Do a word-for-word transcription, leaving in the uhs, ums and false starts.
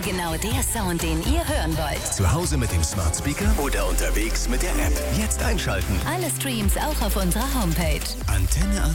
Genau der Sound, den ihr hören wollt. Zu Hause mit dem Smart Speaker oder unterwegs mit der App. Jetzt einschalten. Alle Streams auch auf unserer Homepage. Antenne